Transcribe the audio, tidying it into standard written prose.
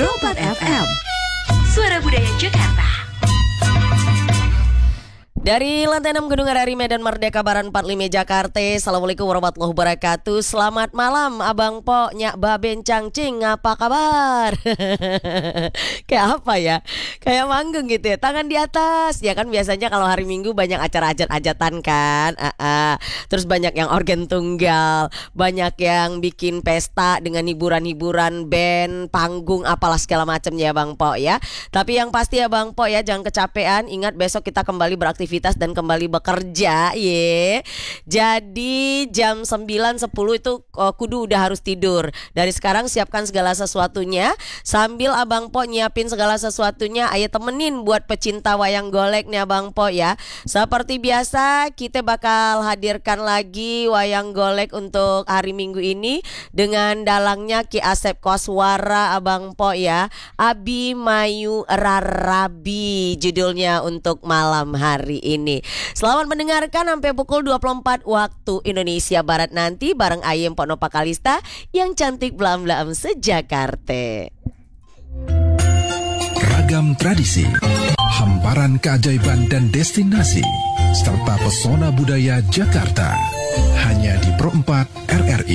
Pro4 FM, Suara Budaya Jakarta. Dari lantai 6 Gedung RRI Medan Merdeka Barat 45 Jakarta. Assalamualaikum warahmatullahi wabarakatuh. Selamat malam Abang Po, Nyak Ba Bencang Cing, apa kabar? Kayak apa ya? Kayak manggung gitu ya, tangan di atas. Ya kan biasanya kalau hari Minggu banyak acara ajat-ajatan kan. Terus banyak yang organ tunggal, banyak yang bikin pesta dengan hiburan-hiburan, band, panggung, apalah segala macamnya ya Bang Po ya. Tapi yang pasti ya Bang Po ya, jangan kecapean. Ingat besok kita kembali beraktivitas dan kembali bekerja ye. Jadi jam 9.10 itu kudu udah harus tidur. Dari sekarang siapkan segala sesuatunya, sambil Abang Po nyiapin segala sesuatunya. Ayo temenin buat pecinta wayang golek nih Abang Po ya. Seperti biasa kita bakal hadirkan lagi wayang golek untuk hari Minggu ini dengan dalangnya Ki Asep Koswara Abang Po ya. Abi Mayu Rarabi judulnya untuk malam hari ini. Selamat mendengarkan sampai pukul 24 waktu Indonesia Barat nanti bareng Ayem Poknopa Kalista yang cantik belam-belam sejakarta. Ragam tradisi, hamparan keajaiban dan destinasi, serta pesona budaya Jakarta hanya di Pro4 RRI.